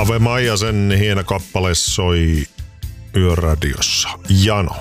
Ave Maijasen hieno kappale soi Yöradiossa. Jano.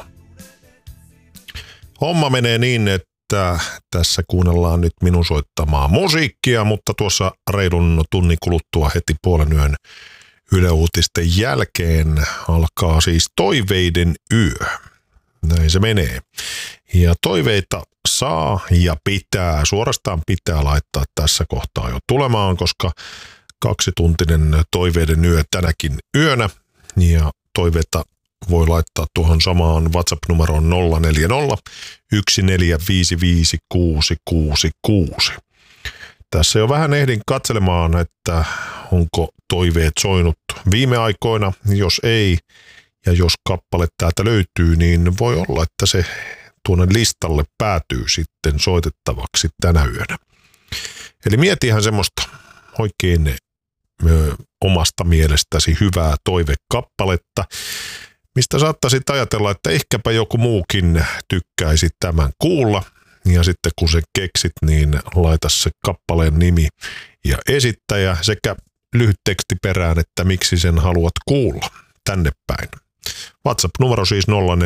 Homma menee niin, että tässä kuunnellaan nyt minun soittamaa musiikkia, mutta tuossa reilun tunnin kuluttua heti puolen yön Yle Uutisten jälkeen alkaa siis Toiveiden yö. Näin se menee. Ja toiveita saa ja suorastaan pitää laittaa tässä kohtaa jo tulemaan, koska 2-tuntinen Toiveiden yö tänäkin yönä. Ja toiveita voi laittaa tuohon samaan WhatsApp-numeroon 040 1455 666. Tässä jo vähän ehdin katselemaan, että onko toiveet soinut viime aikoina. Jos ei, ja jos kappale täältä löytyy, niin voi olla, että se tuonne listalle päätyy sitten soitettavaksi tänä yönä. Eli mietihän semmoista oikein omasta mielestäsi hyvää toivekappaletta, mistä saattaisit ajatella, että ehkäpä joku muukin tykkäisi tämän kuulla. Ja sitten kun se keksit, niin laita se kappaleen nimi ja esittäjä sekä lyhyt teksti perään, että miksi sen haluat kuulla tänne päin. WhatsApp-numero siis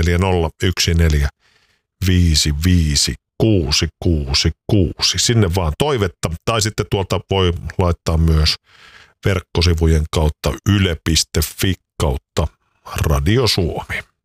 0401455666. Sinne vaan toivetta, tai sitten tuolta voi laittaa myös verkkosivujen kautta yle.fi kautta Radio Suomi.